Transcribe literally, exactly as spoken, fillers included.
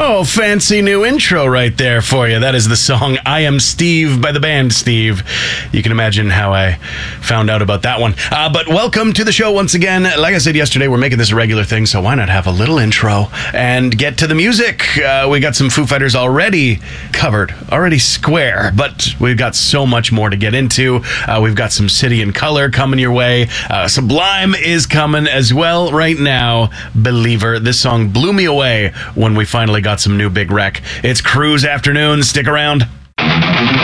Oh, fancy new intro right there for you. That is the song I Am Steve by the band Steve. You can imagine how I found out about that one. Uh, but welcome to the show once again. Like I said yesterday, we're making this a regular thing, so why not have a little intro and get to the music? Uh, we got some Foo Fighters already covered, already square, but we've got so much more to get into. Uh, we've got some City and Color coming your way. Uh, Sublime is coming as well right now. Believer, this song blew me away when we finally got some new big wreck. It's Cruise Afternoon. Stick around.